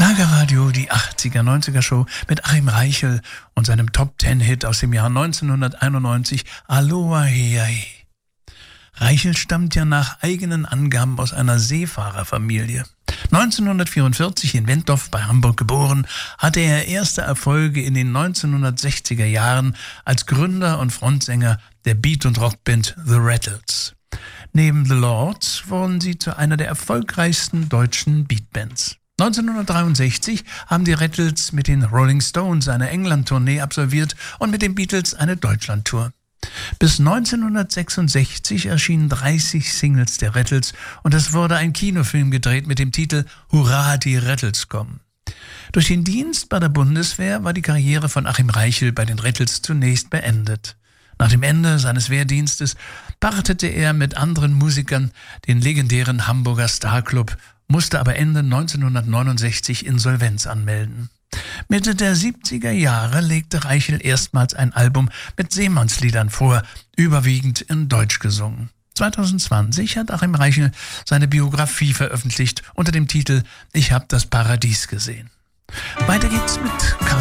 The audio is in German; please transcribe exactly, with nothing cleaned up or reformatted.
Schlagerradio, die achtziger, neunziger Show mit Achim Reichel und seinem Top-Ten-Hit aus dem Jahr neunzehnhunderteinundneunzig, Aloha Hei. Reichel stammt ja nach eigenen Angaben aus einer Seefahrerfamilie. neunzehnhundertvierundvierzig in Wentorf bei Hamburg geboren, hatte er erste Erfolge in den neunzehnhundertsechziger Jahren als Gründer und Frontsänger der Beat- und Rockband The Rattles. Neben The Lords wurden sie zu einer der erfolgreichsten deutschen Beatbands. neunzehnhundertdreiundsechzig haben die Rattles mit den Rolling Stones eine England-Tournee absolviert und mit den Beatles eine Deutschland-Tour. Bis neunzehnhundertsechsundsechzig erschienen dreißig Singles der Rattles und es wurde ein Kinofilm gedreht mit dem Titel Hurra, die Rattles kommen. Durch den Dienst bei der Bundeswehr war die Karriere von Achim Reichel bei den Rattles zunächst beendet. Nach dem Ende seines Wehrdienstes pachtete er mit anderen Musikern den legendären Hamburger Starclub, musste aber Ende neunzehnhundertneunundsechzig Insolvenz anmelden. Mitte der siebziger Jahre legte Reichel erstmals ein Album mit Seemannsliedern vor, überwiegend in Deutsch gesungen. zweitausendzwanzig hat Achim Reichel seine Biografie veröffentlicht unter dem Titel Ich hab das Paradies gesehen. Weiter geht's mit Karl